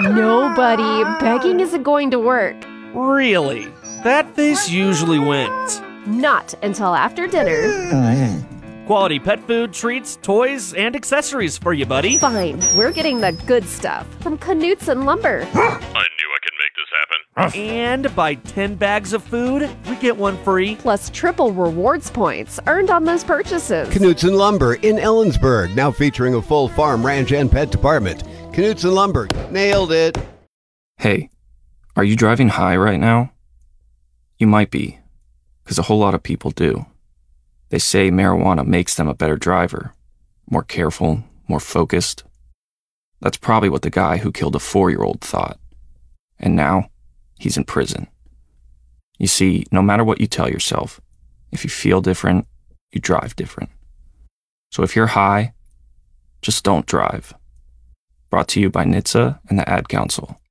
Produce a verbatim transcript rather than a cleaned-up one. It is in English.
No, buddy. Begging isn't going to work. Really? That face usually wins. Not until after dinner. Quality pet food, treats, toys, and accessories for you, buddy. Fine, we're getting the good stuff from Knutson Lumber. I knew I could make this happen. And buy ten bags of food, we get one free. Plus triple rewards points earned on those purchases. Knutson Lumber in Ellensburg, now featuring a full farm, ranch, and pet department. Knutson Lumber, nailed it. Hey, are you driving high right now? You might be, because a whole lot of people do. They say marijuana makes them a better driver, more careful, more focused. That's probably what the guy who killed a four-year-old thought. And now, he's in prison. You see, no matter what you tell yourself, if you feel different, you drive different. So if you're high, just don't drive. Brought to you by N H T S A and the Ad Council.